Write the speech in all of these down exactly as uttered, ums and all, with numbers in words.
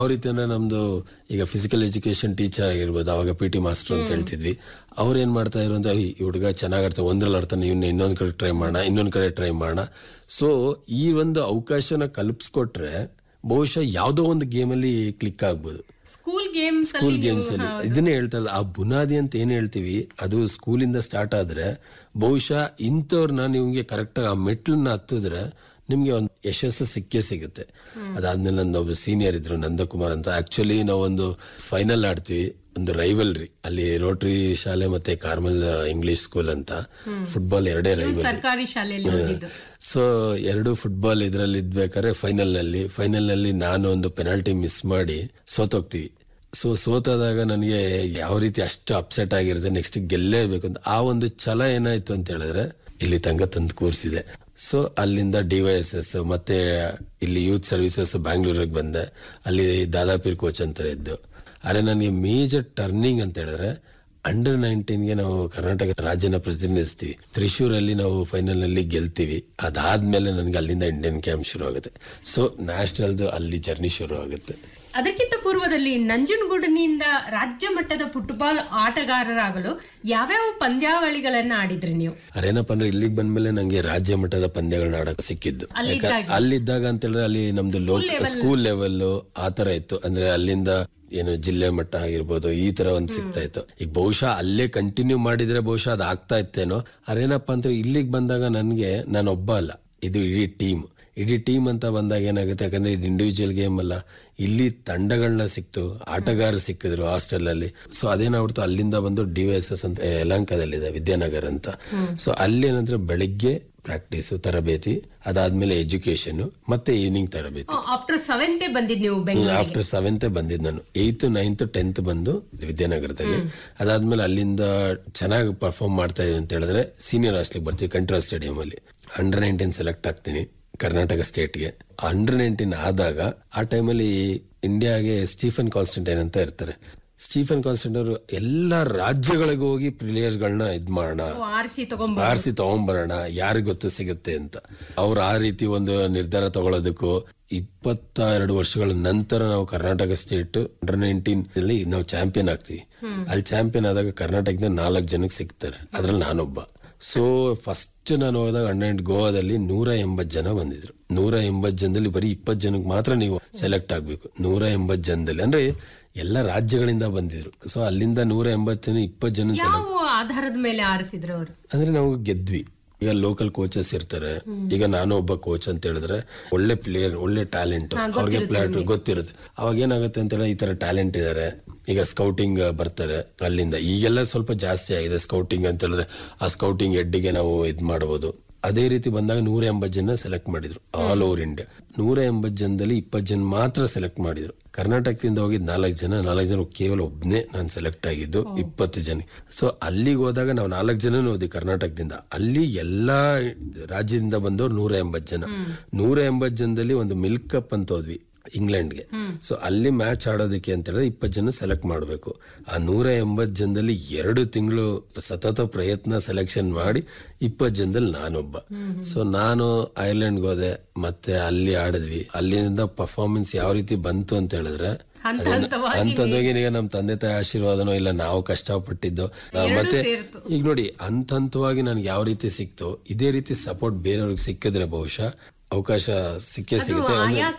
ಯಾವ ರೀತಿ ಅಂದ್ರೆ ನಮ್ದು ಈಗ ಫಿಸಿಕಲ್ ಎಜುಕೇಶನ್ ಟೀಚರ್ ಆಗಿರ್ಬೋದು, ಅವಾಗ ಪಿ ಟಿ ಮಾಸ್ಟರ್ ಅಂತ ಹೇಳ್ತಿದ್ವಿ. ಅವ್ರು ಏನ್ ಮಾಡ್ತಾ ಇರೋ ಅಂದ್ರೆ ಈ ಹುಡುಗ ಚೆನ್ನಾಗಿರ್ತಾನೆ, ಒಂದ್ರಲ್ಲಿ ಅರ್ತಾನೆ, ಇವ್ನ ಇನ್ನೊಂದ್ ಕಡೆ ಟ್ರೈ ಮಾಡೋಣ, ಇನ್ನೊಂದ್ ಕಡೆ ಟ್ರೈ ಮಾಡೋಣ. ಸೊ ಈ ಒಂದು ಅವಕಾಶನ ಕಲ್ಪಿಸ್ಕೊಟ್ರೆ ಬಹುಶಃ ಯಾವ್ದೋ ಒಂದು ಗೇಮ್ ಅಲ್ಲಿ ಕ್ಲಿಕ್ ಆಗ್ಬೋದು. ಸ್ಕೂಲ್ ಗೇಮ್ಸ್ ಸ್ಕೂಲ್ ಗೇಮ್ಸ್ ಅಲ್ಲಿ ಇದನ್ನೇ ಹೇಳ್ತಾ ಇಲ್ಲ, ಆ ಬುನಾದಿ ಅಂತ ಏನ್ ಹೇಳ್ತೀವಿ ಅದು ಸ್ಕೂಲಿಂದ ಸ್ಟಾರ್ಟ್ ಆದ್ರೆ ಬಹುಶಃ ಇಂಥವ್ರನ್ನ ನಿಮ್ಗೆ ಕರೆಕ್ಟ್ ಆ ಮೆಟ್ಲನ್ನ ಹತ್ತಿದ್ರೆ ನಿಮ್ಗೆ ಒಂದು ಯಶಸ್ಸು ಸಿಕ್ಕೇ ಸಿಗುತ್ತೆ. ಅದಾದ್ಮೇಲೆ ನನ್ನ ಒಬ್ರು ಸೀನಿಯರ್ ಇದ್ರು ನಂದಕುಮಾರ್ ಅಂತ. ಆಕ್ಚುಲಿ ನಾವೊಂದು ಫೈನಲ್ ಆಡ್ತೀವಿ, ಒಂದು ರೈವಲ್ರಿ ಅಲ್ಲಿ ರೋಟರಿ ಶಾಲೆ ಮತ್ತೆ ಕಾರ್ಮಲ್ ಇಂಗ್ಲಿಷ್ ಸ್ಕೂಲ್ ಅಂತ. ಫುಟ್ಬಾಲ್ ಎರಡೇ ರೈವಲ್, ಸರ್ಕಾರಿ ಶಾಲೆಯಲ್ಲಿ. ಸೊ ಎರಡು ಫುಟ್ಬಾಲ್ ಇದ್ರಲ್ಲಿ ಇದ್ಬೇಕಾದ್ರೆ ಫೈನಲ್ ನಲ್ಲಿ ಫೈನಲ್ ನಲ್ಲಿ ನಾನು ಒಂದು ಪೆನಾಲ್ಟಿ ಮಿಸ್ ಮಾಡಿ ಸೋತೋಗ್ತೀವಿ. ಸೊ ಸೋತಾದಾಗ ನನಗೆ ಯಾವ ರೀತಿ ಅಷ್ಟು ಅಪ್ಸೆಟ್ ಆಗಿರುತ್ತೆ, ನೆಕ್ಸ್ಟ್ ಗೆಲ್ಲೇಬೇಕು ಅಂತ. ಆ ಒಂದು ಛಲ ಏನಾಯ್ತು ಅಂತ ಹೇಳಿದ್ರೆ ಇಲ್ಲಿ ತನಕ ತಂದು ಕೂರಿಸಿದೆ. ಸೊ ಅಲ್ಲಿಂದ ಡಿ ವೈ ಎಸ್ ಎಸ್ ಮತ್ತೆ ಇಲ್ಲಿ ಯೂತ್ ಸರ್ವಿಸಸ್ ಬ್ಯಾಂಗ್ಳೂರಿಗೆ ಬಂದೆ. ಅಲ್ಲಿ ದಾದಾಪೀರ್ ಕೋಚ್ ಅಂತ ಇದ್ದು. ಆದ್ರೆ ನನಗೆ ಮೇಜರ್ ಟರ್ನಿಂಗ್ ಅಂತ ಹೇಳಿದ್ರೆ ಅಂಡರ್ ನೈನ್ಟೀನ್ಗೆ ನಾವು ಕರ್ನಾಟಕ ರಾಜ್ಯನ ಪ್ರತಿನಿಧಿಸ್ತೀವಿ. ತ್ರಿಶೂರಲ್ಲಿ ನಾವು ಫೈನಲ್ ನಲ್ಲಿ ಗೆಲ್ತೀವಿ. ಅದಾದ್ಮೇಲೆ ನನಗೆ ಅಲ್ಲಿಂದ ಇಂಡಿಯನ್ ಕ್ಯಾಂಪ್ ಶುರು ಆಗುತ್ತೆ. ಸೊ ನ್ಯಾಷನಲ್ದು ಅಲ್ಲಿ ಜರ್ನಿ ಶುರು ಆಗುತ್ತೆ. ಅದಕ್ಕಿಂತ ಪೂರ್ವದಲ್ಲಿ ನಂಜನಗೂಡಿನಿಂದ ರಾಜ್ಯ ಮಟ್ಟದ ಫುಟ್ಬಾಲ್ ಆಟಗಾರರಾಗಲು ಯಾವ್ಯಾವ ಪಂದ್ಯಾವಳಿಗಳನ್ನ ಆಡಿದ್ರಿ ನೀವು? ಅದೇನಪ್ಪ ಅಂದ್ರೆ ಇಲ್ಲಿಗೆ ಬಂದ್ಮೇಲೆ ನಂಗೆ ರಾಜ್ಯ ಮಟ್ಟದ ಪಂದ್ಯಗಳನ್ನ ಆಡಕ್ ಸಿಕ್ಕಿದ್ದು. ಅಲ್ಲಿದ್ದಾಗ ಅಂತ ಹೇಳಿದ್ರೆ ಅಲ್ಲಿ ನಮ್ದು ಸ್ಕೂಲ್ ಲೆವೆಲ್ ಆತರ ಇತ್ತು. ಅಂದ್ರೆ ಅಲ್ಲಿಂದ ಏನು ಜಿಲ್ಲೆ ಮಟ್ಟ ಆಗಿರ್ಬೋದು, ಈ ತರ ಒಂದ್ ಸಿಗ್ತಾ ಇತ್ತು. ಈಗ ಬಹುಶಃ ಅಲ್ಲೇ ಕಂಟಿನ್ಯೂ ಮಾಡಿದ್ರೆ ಬಹುಶಃ ಅದ್ ಆಗ್ತಾ ಇತ್ತೇನೋ. ಅದೇನಪ್ಪ ಅಂದ್ರೆ ಇಲ್ಲಿಗೆ ಬಂದಾಗ ನನ್ಗೆ ನಾನೊಬ್ಬ ಅಲ್ಲ, ಇದು ಇಡೀ ಟೀಮ್. ಇಡೀ ಟೀಮ್ ಅಂತ ಬಂದಾಗ ಏನಾಗುತ್ತೆ, ಯಾಕಂದ್ರೆ ಇದು ಇಂಡಿವಿಜುವಲ್ ಗೇಮ್ ಅಲ್ಲ, ಇಲ್ಲಿ ತಂಡಗಳನ್ನ ಸಿಕ್ತು, ಆಟಗಾರ ಸಿಕ್ಕಿದ್ರು ಹಾಸ್ಟೆಲ್ ಅಲ್ಲಿ. ಸೊ ಅದೇನಾಗ್ಬಿಡ್ತು, ಅಲ್ಲಿಂದ ಬಂದು ಡಿ ವೈ ಎಸ್ ಎಸ್ ಅಂತ ಯಲಹಂಕದಲ್ಲಿದೆ, ವಿದ್ಯಾನಗರ್ ಅಂತ. ಸೊ ಅಲ್ಲಿ ಏನಂದ್ರೆ ಬೆಳಿಗ್ಗೆ ಪ್ರಾಕ್ಟೀಸ್ ತರಬೇತಿ, ಅದಾದ್ಮೇಲೆ ಎಜುಕೇಶನ್, ಮತ್ತೆ ಈವ್ನಿಂಗ್ ತರಬೇತಿ. ಆಫ್ಟರ್ ಸೆವೆಂತ್ ಬಂದಿದ್ ನೀವು? ಆಫ್ಟರ್ ಸೆವೆಂತ್ ಬಂದಿದ್ ನಾನು. ಏಯ್ತ್ ನೈನ್ತ್ ಟೆಂತ್ ಬಂದು ವಿದ್ಯಾನಗರದಲ್ಲಿ. ಅದಾದ್ಮೇಲೆ ಅಲ್ಲಿಂದ ಚೆನ್ನಾಗಿ ಪರ್ಫಾರ್ಮ್ ಮಾಡ್ತಾ ಇದೀವಿ ಅಂತ ಹೇಳಿದ್ರೆ ಸೀನಿಯರ್ ಹಾಸ್ಟೆಲ್ ಬರ್ತೀವಿ, ಕಂಟ್ರೋಲ್ ಸ್ಟೇಡಿಯಂ ಅಲ್ಲಿ. ಅಂಡರ್ ನೈನ್ಟೀನ್ ಸೆಲೆಕ್ಟ್ ಆಗ್ತೀನಿ ಕರ್ನಾಟಕ ಸ್ಟೇಟ್ಗೆ. ಅಂಡರ್ ನೈನ್ಟೀನ್ ಆದಾಗ ಆ ಟೈಮಲ್ಲಿ ಇಂಡಿಯಾಗೆ ಸ್ಟೀಫನ್ ಕಾನ್ಸ್ಟಂಟೈನ್ ಅಂತ ಇರ್ತಾರೆ. ಸ್ಟೀಫನ್ ಕಾನ್ಸ್ಟಂಟ್ ಅವರು ಎಲ್ಲಾ ರಾಜ್ಯಗಳಿಗೆ ಹೋಗಿ ಪ್ಲೇಯರ್ ಗಳನ್ನ ಇದ್ ಮಾಡೋಣ, ಆರಿಸಿ ತಗೊಂಡ್ಬರೋಣ, ಯಾರಿಗ್ ಗೊತ್ತು ಸಿಗುತ್ತೆ ಅಂತ. ಅವ್ರು ಆ ರೀತಿ ಒಂದು ನಿರ್ಧಾರ ತಗೊಳ್ಳೋದಕ್ಕೂ ಇಪ್ಪತ್ತ ಎರಡು ವರ್ಷಗಳ ನಂತರ ನಾವು ಕರ್ನಾಟಕ ಸ್ಟೇಟ್ ಅಂಡರ್ ನೈನ್ಟೀನ್ ಅಲ್ಲಿ ನಾವು ಚಾಂಪಿಯನ್ ಆಗ್ತೀವಿ. ಅಲ್ಲಿ ಚಾಂಪಿಯನ್ ಆದಾಗ ಕರ್ನಾಟಕದ ನಾಲ್ಕು ಜನಕ್ಕೆ ಸಿಗ್ತಾರೆ, ಅದ್ರಲ್ಲಿ ನಾನೊಬ್ಬ. ಸೊ ಫಸ್ಟ್ ನಾನು ಹೋದಾಗ ಅಂಡರ್ ಗೋವಾದಲ್ಲಿ ನೂರ ಎಂಬತ್ ಜನ ಬಂದಿದ್ರು. ನೂರ ಎಂಬತ್ ಜನದಲ್ಲಿ ಬರೀ ಇಪ್ಪತ್ ಜನಕ್ಕೆ ಮಾತ್ರ ನೀವು ಸೆಲೆಕ್ಟ್ ಆಗ್ಬೇಕು. ನೂರ ಎಂಬತ್ ಜನದಲ್ಲಿ ಅಂದ್ರೆ ಎಲ್ಲ ರಾಜ್ಯಗಳಿಂದ ಬಂದಿದ್ರು. ಸೊ ಅಲ್ಲಿಂದ ನೂರ ಎಂಬತ್ತು ಜನ ಇಪ್ಪತ್ ಜನ ಆಧಾರದ ಮೇಲೆ ಆರಿಸಿದ್ರು ಅವರು. ಅಂದ್ರೆ ನಾವು ಗೆದ್ವಿ. ಈಗ ಲೋಕಲ್ ಕೋಚಸ್ ಇರ್ತಾರೆ. ಈಗ ನಾನು ಒಬ್ಬ ಕೋಚ್ ಅಂತ ಹೇಳಿದ್ರೆ ಒಳ್ಳೆ ಪ್ಲೇಯರ್, ಒಳ್ಳೆ ಟ್ಯಾಲೆಂಟ್, ಅವ್ರಿಗೆ ಪ್ಲೇಯರ್ ಗೊತ್ತಿರುತ್ತೆ. ಅವಾಗ ಏನಾಗುತ್ತೆ ಅಂತ ಹೇಳಿ ಈ ತರ ಟ್ಯಾಲೆಂಟ್ ಇದಾರೆ, ಈಗ ಸ್ಕೌಟಿಂಗ್ ಬರ್ತಾರೆ ಅಲ್ಲಿಂದ. ಈಗೆಲ್ಲ ಸ್ವಲ್ಪ ಜಾಸ್ತಿ ಆಗಿದೆ ಸ್ಕೌಟಿಂಗ್ ಅಂತ ಹೇಳಿದ್ರೆ, ಆ ಸ್ಕೌಟಿಂಗ್ ಹೆಡ್ಗೆ ನಾವು ಇದ್ ಮಾಡಬಹುದು. ಅದೇ ರೀತಿ ಬಂದಾಗ ನೂರ ಎಂಬತ್ ಜನ ಸೆಲೆಕ್ಟ್ ಮಾಡಿದ್ರು ಆಲ್ ಓವರ್ ಇಂಡಿಯಾ. ನೂರ ಎಂಬತ್ ಜನದಲ್ಲಿ ಇಪ್ಪತ್ ಜನ ಮಾತ್ರ ಸೆಲೆಕ್ಟ್ ಮಾಡಿದ್ರು. ಕರ್ನಾಟಕದಿಂದ ಹೋಗಿದ್ ನಾಲ್ಕು ಜನ ನಾಲ್ಕು ಜನ ಕೇವಲ ಒಬ್ನೇ ನಾನು ಸೆಲೆಕ್ಟ್ ಆಗಿದ್ದು ಇಪ್ಪತ್ತು ಜನ. ಸೊ ಅಲ್ಲಿಗೆ ಹೋದಾಗ ನಾವು ನಾಲ್ಕು ಜನ ಹೋದ್ವಿ ಕರ್ನಾಟಕದಿಂದ. ಅಲ್ಲಿ ಎಲ್ಲಾ ರಾಜ್ಯದಿಂದ ಬಂದವ್ರು ನೂರ ಎಂಬತ್ ಜನ. ನೂರ ಎಂಬತ್ ಜನದಲ್ಲಿ ಒಂದು ಮಿಲ್ಕ್ ಕಪ್ ಅಂತ ಹೋದ್ವಿ ಇಂಗ್ಲೆಂಡ್ಗೆ. ಸೊ ಅಲ್ಲಿ ಮ್ಯಾಚ್ ಆಡೋದಕ್ಕೆ ಅಂತ ಹೇಳಿದ್ರೆ ಇಪ್ಪತ್ತು ಜನ ಸೆಲೆಕ್ಟ್ ಮಾಡಬೇಕು. ಆ ನೂರ ಎಂಬತ್ ಜನದಲ್ಲಿ ಎರಡು ತಿಂಗಳು ಸತತ ಪ್ರಯತ್ನ ಸೆಲೆಕ್ಷನ್ ಮಾಡಿ ಇಪ್ಪತ್ತು ಜನದಲ್ಲಿ ನಾನೊಬ್ಬ. ಸೊ ನಾನು ಐರ್ಲೆಂಡ್ಗೆ ಹೋದೆ, ಮತ್ತೆ ಅಲ್ಲಿ ಆಡಿದ್ವಿ. ಅಲ್ಲಿಂದ ಪರ್ಫಾರ್ಮೆನ್ಸ್ ಯಾವ ರೀತಿ ಬಂತು ಅಂತ ಹೇಳಿದ್ರೆ ಹಂತವಾಗಿ ಈಗ ನಮ್ ತಂದೆ ತಾಯಿ ಆಶೀರ್ವಾದನೋ ಇಲ್ಲ ನಾವು ಕಷ್ಟಪಟ್ಟಿದ್ದು ಮತ್ತೆ ಈಗ ನೋಡಿ ಹಂತ ಹಂತವಾಗಿ ನನ್ಗೆ ಯಾವ ರೀತಿ ಸಿಕ್ತು, ಇದೇ ರೀತಿ ಸಪೋರ್ಟ್ ಬೇರೆಯವ್ರಿಗೆ ಸಿಕ್ಕಿದ್ರೆ ಬಹುಶಃ ಅವಕಾಶ ಸಿಕ್ಕೇ ಸಿಗುತ್ತೆ.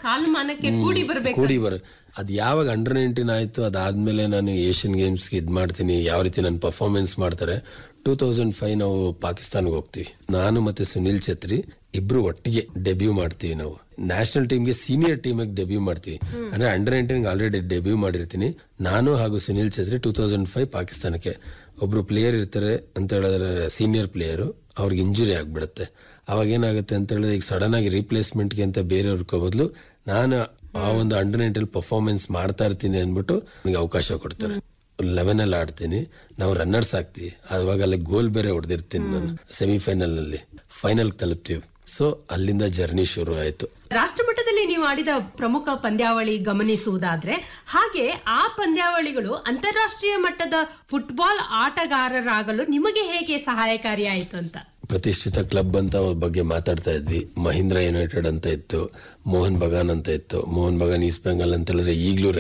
ಕೂಡಿ ಬರ ಅದ್ ಯಾವಾಗ ಅಂಡರ್ ನೈನ್ಟೀನ್ ಆಯ್ತು, ಅದಾದ್ಮೇಲೆ ನಾನು ಏಷ್ಯನ್ ಗೇಮ್ಸ್ ಇದ್ ಮಾಡ್ತೀನಿ, ಯಾವ ರೀತಿ ನನ್ನ ಪರ್ಫಾರ್ಮೆನ್ಸ್ ಮಾಡ್ತಾರೆ. ಟೂ ತೌಸಂಡ್ ಫೈವ್ ನಾವು ಪಾಕಿಸ್ತಾನ್ಗೆ ಹೋಗ್ತೀವಿ. ನಾನು ಮತ್ತೆ ಸುನಿಲ್ ಛತ್ರಿ ಇಬ್ರು ಒಟ್ಟಿಗೆ ಡೆಬ್ಯೂ ಮಾಡ್ತೀವಿ. ನಾವು ನ್ಯಾಷನಲ್ ಟೀಮ್ಗೆ ಸೀನಿಯರ್ ಟೀಮಿಗೆ ಡೆಬ್ಯೂ ಮಾಡ್ತೀವಿ. ಅಂದ್ರೆ ಅಂಡರ್ ನೈನ್ಟೀನ್ ಆಲ್ರೆಡಿ ಡೆಬ್ಯೂ ಮಾಡಿರ್ತೀನಿ ನಾನು ಹಾಗೂ ಸುನಿಲ್ ಛತ್ರಿ. ಟೂ ತೌಸಂಡ್ ಫೈವ್ ಪಾಕಿಸ್ತಾನಕ್ಕೆ ಒಬ್ರು ಪ್ಲೇಯರ್ ಇರ್ತಾರೆ ಅಂತ ಹೇಳಿದ್ರೆ ಸೀನಿಯರ್ ಪ್ಲೇಯರ್, ಅವ್ರಿಗೆ ಇಂಜುರಿ ಆಗ್ಬಿಡುತ್ತೆ. ಅವಾಗ ಏನಾಗುತ್ತೆ ಅಂತ ಹೇಳಿದ್ರೆ ಈಗ ಸಡನ್ ಆಗಿ ರೀಪ್ಲೇಸ್ಮೆಂಟ್ಗೆ ಅಂತ ಬೇರೆಯವ್ರ ಬದಲು ನಾನು ಆ ಒಂದು ಅಂಡರ್ ನೈನ್ಟೀನ್ ಪರ್ಫಾರ್ಮೆನ್ಸ್ ಮಾಡ್ತಾ ಇರ್ತೀನಿ ಅಂದ್ಬಿಟ್ಟು ನನಗೆ ಅವಕಾಶ ಕೊಡ್ತಾರೆ. ಲೆವೆನ್ ಅಲ್ಲಿ ಆಡ್ತೀನಿ, ನಾವು ರನ್ನರ್ಸ್ ಆಗ್ತೀವಿ. ಅವಾಗ ಅಲ್ಲಿ ಗೋಲ್ ಬೇರೆ ಹೊಡೆದಿರ್ತೀನಿ ನಾನು. ಸೆಮಿಫೈನಲ್ ನಲ್ಲಿ ಫೈನಲ್ ತಲುಪ್ತೀವಿ. ಸೊ ಅಲ್ಲಿಂದ ಜರ್ನಿ ಶುರು ಆಯ್ತು. ರಾಷ್ಟ್ರ ಮಟ್ಟದಲ್ಲಿ ನೀವು ಆಡಿದ ಪ್ರಮುಖ ಪಂದ್ಯಾವಳಿ ಗಮನಿಸುವುದಾದ್ರೆ, ಹಾಗೆ ಆ ಪಂದ್ಯಾವಳಿಗಳು ಅಂತಾರಾಷ್ಟ್ರೀಯ ಮಟ್ಟದ ಫುಟ್ಬಾಲ್ ಆಟಗಾರರಾಗಲು ನಿಮಗೆ ಹೇಗೆ ಸಹಾಯಕಾರಿಯಾಯಿತು ಅಂತ? ಪ್ರತಿಷ್ಠಿತ ಕ್ಲಬ್ ಅಂತ ಅವ್ರ ಬಗ್ಗೆ ಮಾತಾಡ್ತಾ ಇದ್ವಿ. ಮಹೀಂದ್ರ ಯುನೈಟೆಡ್ ಅಂತ ಇತ್ತು, ಮೋಹನ್ ಬಗಾನ್ ಅಂತ ಇತ್ತು. ಮೋಹನ್ ಬಗಾನ್ ಈಸ್ಟ್ ಬೆಂಗಾಲ್ ಅಂತ ಹೇಳಿದ್ರೆ ಈಗಲೂ